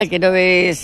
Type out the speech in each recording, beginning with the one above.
Que no ves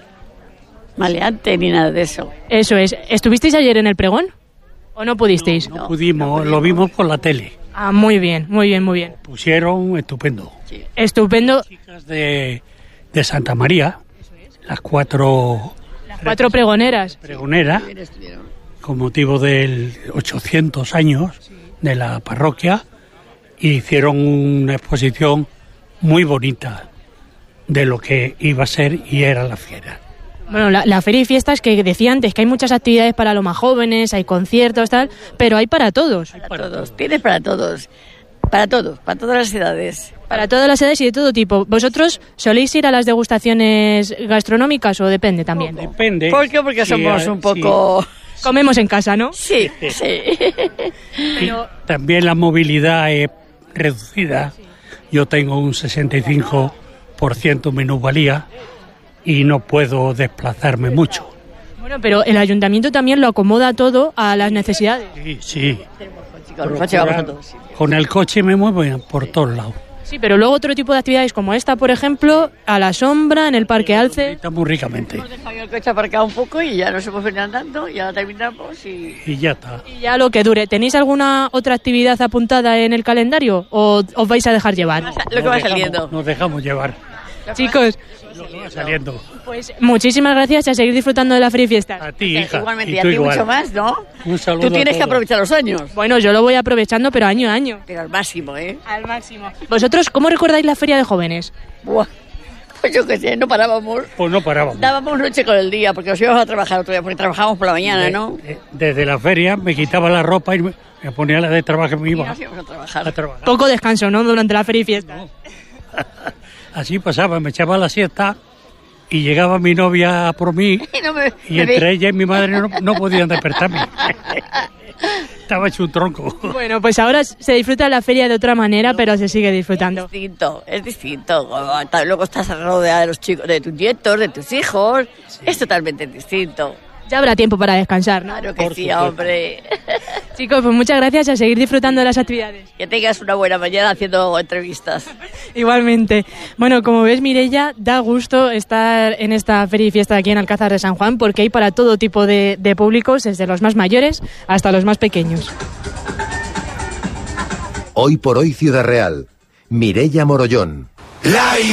maleante ni nada de eso. Eso es. ¿Estuvisteis ayer en el pregón o no pudisteis? No pudimos, lo vimos por la tele. Ah, muy bien, muy bien, muy bien. Pusieron estupendo. Sí. Estupendo. Chicas de Santa María, las cuatro pregoneras. pregoneras, con motivo del 800 años de la parroquia, y hicieron una exposición muy bonita de lo que iba a ser y era la fiera. Bueno, la feria y fiestas, que decía antes que hay muchas actividades para los más jóvenes, hay conciertos, tal, pero hay para todos. Para todos, tienes para todos. Para todos, para todas las edades. Para todas las edades y de todo tipo. ¿Vosotros soléis ir a las degustaciones gastronómicas o depende también? Depende. ¿Por qué? Porque somos un poco... Comemos en casa, ¿no? Sí, sí. Y también la movilidad es reducida. Yo tengo un 65% minusvalía y no puedo desplazarme mucho. Bueno, pero el ayuntamiento también lo acomoda todo a las necesidades. Sí. Con el coche vamos a todos. Con el coche me muevo por todos lados. Sí, pero luego otro tipo de actividades como esta, por ejemplo, a la sombra, en el Parque Alce. Está muy ricamente. Hemos dejado el coche aparcado un poco y ya nos hemos venido andando, ya terminamos y Y ya está. Y ya lo que dure. ¿Tenéis alguna otra actividad apuntada en el calendario o os vais a dejar llevar? lo que va saliendo. Nos dejamos llevar. Chicos, Lo que va saliendo. pues muchísimas gracias y a seguir disfrutando de la feria y fiestas. A ti, hija. Igualmente, y y a tú ti igual. mucho más, ¿no? Un saludo Tú tienes a que todos. aprovechar los años. Bueno, yo lo voy aprovechando, pero año a año. Pero al máximo, ¿eh? Al máximo. ¿Vosotros cómo recordáis la feria de jóvenes? Buah. Pues yo qué sé, no parábamos. Pues no parábamos. Dábamos noche con el día, porque nos íbamos a trabajar otro día, porque trabajábamos por la mañana, ¿no? Desde la feria me quitaba la ropa y me ponía la de trabajo y me Y iba nos íbamos a trabajar. a trabajar. Poco descanso, ¿no? Durante la feria y fiestas. Así pasaba, me echaba la siesta y llegaba mi novia por mí Y no me, y me entre vi- ella y mi madre no podían despertarme. Estaba hecho un tronco. Bueno, pues ahora se disfruta la feria de otra manera, pero se sigue disfrutando. Es distinto. Luego estás rodeada de los chicos, de tus nietos, de tus hijos. Es totalmente distinto. Ya habrá tiempo para descansar, ¿no? Claro que Por sí, supuesto. hombre. Chicos, pues muchas gracias y a seguir disfrutando de las actividades. Que tengas una buena mañana haciendo entrevistas. Igualmente. Bueno, como ves, Mireia, da gusto estar en esta feria y fiesta aquí en Alcázar de San Juan porque hay para todo tipo de públicos, desde los más mayores hasta los más pequeños. Hoy por hoy Ciudad Real. Mireia Morollón.